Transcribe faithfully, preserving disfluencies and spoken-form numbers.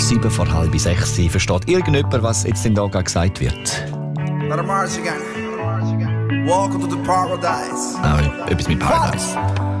sieben vor halb sechs. Versteht irgendjemand, was jetzt in Daga gesagt wird? Let 'em march again. Welcome to the paradise. Ah, etwas mit Paradise.